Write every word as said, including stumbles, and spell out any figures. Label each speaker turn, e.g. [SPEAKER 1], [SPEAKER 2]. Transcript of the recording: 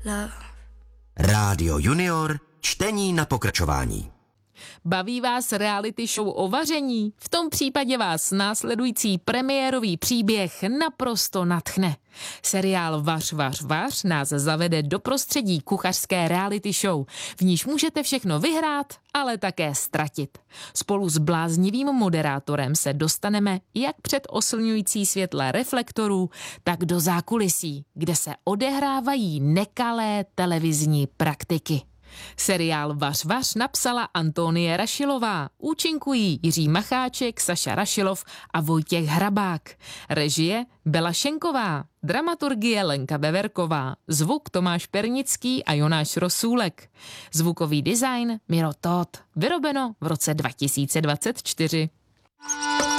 [SPEAKER 1] love.
[SPEAKER 2] Rádio Junior, čtení na pokračování.
[SPEAKER 3] Baví vás reality show o vaření? V tom případě vás následující premiérový příběh naprosto nadchne. Seriál Vař, vař, vař nás zavede do prostředí kuchařské reality show, v níž můžete všechno vyhrát, ale také ztratit. Spolu s bláznivým moderátorem se dostaneme jak před oslňující světla reflektorů, tak do zákulisí, kde se odehrávají nekalé televizní praktiky. Seriál Vař, vař napsala Antonie Rašilová. Účinkují Jiří Macháček, Saša Rašilov a Vojtěch Hrabák. Režie Bela Šenková. Dramaturgie Lenka Beverková. Zvuk Tomáš Pernický a Jonáš Rosůlek. Zvukový design Miro Todt. Vyrobeno v roce dva tisíce dvacet čtyři.